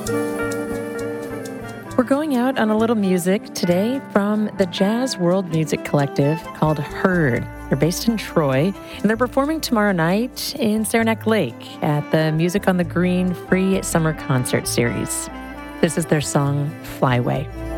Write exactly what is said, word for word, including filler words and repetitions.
We're going out on a little music today from the Jazz World Music Collective called Heard. They're based in Troy, and they're performing tomorrow night in Saranac Lake at the Music on the Green Free Summer Concert Series. This is their song, Flyway.